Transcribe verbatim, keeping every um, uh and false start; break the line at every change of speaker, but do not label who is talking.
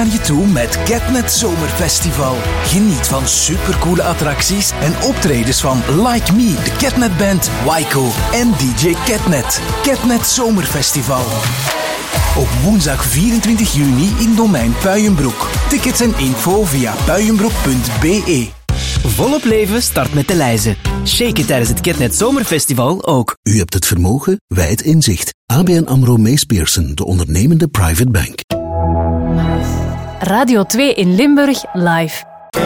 naar je toe met Catnet Zomerfestival. Geniet van supercoole attracties en optredens van Like Me, de Catnet Band, Waiko en D J Catnet. Catnet Zomerfestival. Op woensdag vierentwintig juni in Domein Puijenbroek. Tickets en info via puijenbroek punt b e.
Volop leven start met de lijzen. Shake it tijdens het Catnet Zomerfestival ook.
U hebt het vermogen, wij het inzicht. A B N AMRO Mees Pierson, de ondernemende private bank.
Radio twee in Limburg live.